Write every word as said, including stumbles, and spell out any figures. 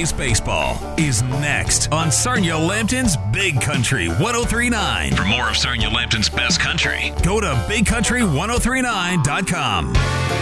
Vegas baseball is next on Sarnia Lambton's Big Country one oh three point nine. For more of Sarnia Lambton's best country, go to big country ten thirty-nine dot com.